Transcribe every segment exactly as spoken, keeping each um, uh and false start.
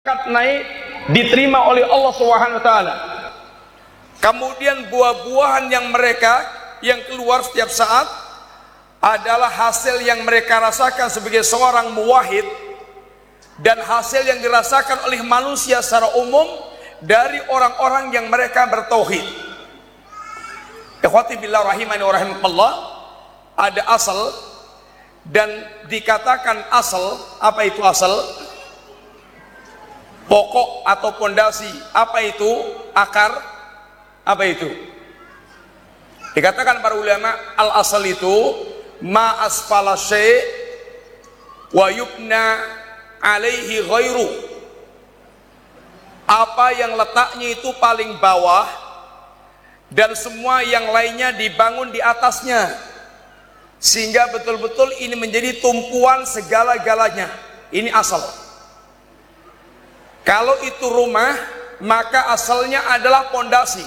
naik diterima oleh Allah Subhanahu wa taala. Kemudian buah-buahan yang mereka yang keluar setiap saat adalah hasil yang mereka rasakan sebagai seorang muwahhid dan hasil yang dirasakan oleh manusia secara umum dari orang-orang yang mereka bertauhid. Ikhwati billah rahimani wa rahimakumullah, ada asal dan dikatakan asal. Apa itu asal? Pokok atau pondasi. Apa itu akar? Apa itu? Dikatakan para ulama, al asal itu ma asfala syai' wa yubna alaihi ghairu. Apa yang letaknya itu paling bawah dan semua yang lainnya dibangun di atasnya, sehingga betul-betul ini menjadi tumpuan segala-galanya. Ini asal. Kalau itu rumah, maka asalnya adalah pondasi.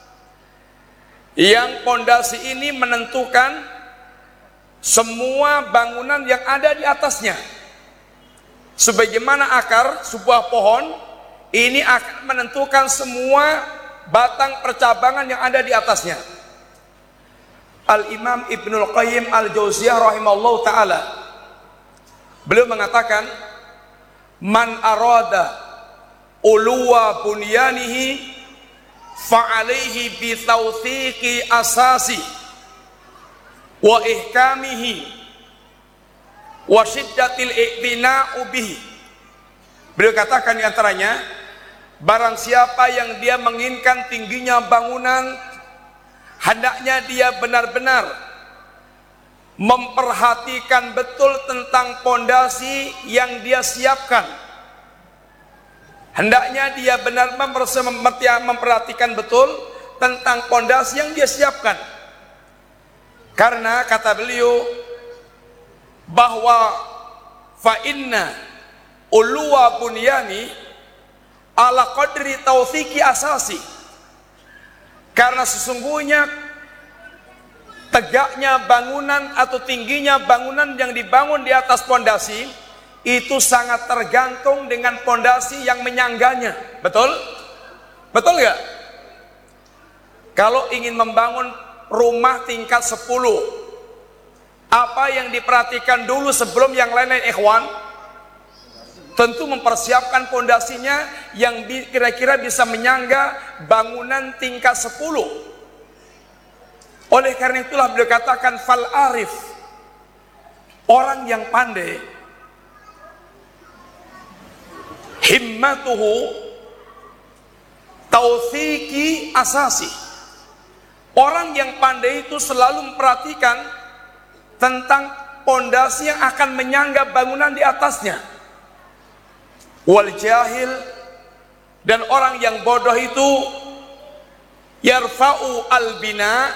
Yang pondasi ini menentukan semua bangunan yang ada di atasnya. Sebagaimana akar sebuah pohon, ini akan menentukan semua batang percabangan yang ada di atasnya. Al-Imam Ibnul Qayyim Al-Jauziyah rahimahullah ta'ala, beliau mengatakan, man arada uluwa bunyanihi fa'alaihi bitawthiqi asasi wa ihkamihi wa syiddatil i'tina'u bihi. Beliau katakan di antaranya, barang siapa yang dia menginginkan tingginya bangunan, hendaknya dia benar-benar memperhatikan betul tentang pondasi yang dia siapkan. Hendaknya dia benar-benar memperhatikan betul tentang pondasi yang dia siapkan. Karena kata beliau bahwa fa inna uluwa bunyani ala qadri tawthiki asasi. Karena sesungguhnya tegaknya bangunan atau tingginya bangunan yang dibangun di atas pondasi itu sangat tergantung dengan pondasi yang menyangganya. Betul? Betul nggak? Kalau ingin membangun rumah tingkat sepuluh, apa yang diperhatikan dulu sebelum yang lain-lain, ikhwan? Tentu mempersiapkan pondasinya yang kira-kira bisa menyangga bangunan tingkat sepuluh. Oleh karena itulah beliau katakan fal arif, orang yang pandai, himmatuhu tawthiki asasi. Orang yang pandai itu selalu memperhatikan tentang pondasi yang akan menyangga bangunan di atasnya. Wal jahil, dan orang yang bodoh itu yarfa'u al bina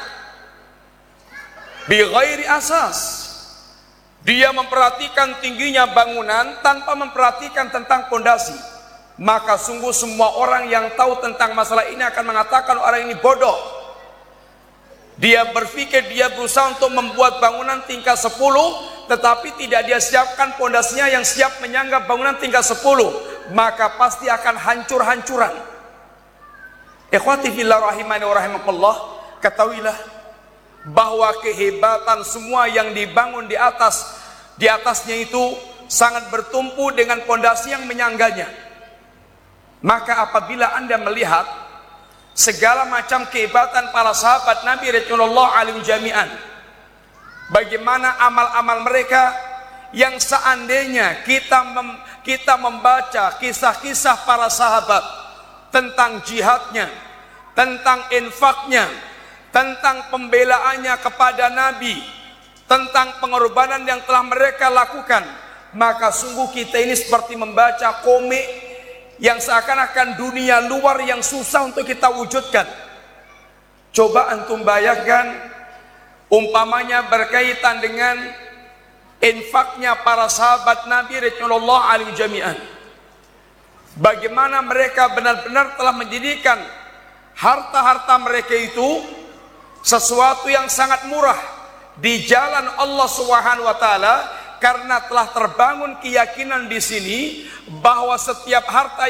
bi ghairi asas. Dia memperhatikan tingginya bangunan tanpa memperhatikan tentang pondasi. Maka sungguh semua orang yang tahu tentang masalah ini akan mengatakan orang ini bodoh. Dia berpikir dia berusaha untuk membuat bangunan tingkat sepuluh, tetapi tidak dia siapkan pondasinya yang siap menyangga bangunan tingkat sepuluh, maka pasti akan hancur-hancuran. Ikhwati fillah rahimani wa rahimakumullah, ketahuilah bahwa kehebatan semua yang dibangun di atas di atasnya itu sangat bertumpu dengan pondasi yang menyangganya. Maka apabila Anda melihat segala macam kehebatan para sahabat Nabi radhiyallahu anhum jami'an, bagaimana amal-amal mereka yang seandainya kita mem, kita membaca kisah-kisah para sahabat tentang jihadnya, tentang infaknya, tentang pembelaannya kepada Nabi, tentang pengorbanan yang telah mereka lakukan, maka sungguh kita ini seperti membaca komik yang seakan-akan dunia luar yang susah untuk kita wujudkan. Coba antum bayangkan, umpamanya berkaitan dengan infaknya para sahabat Nabi radhiyallahu anhum jami'an. Bagaimana mereka benar-benar telah menjadikan harta-harta mereka itu sesuatu yang sangat murah di jalan Allah Subhanahu wa taala, karena telah terbangun keyakinan di sini bahwa setiap harta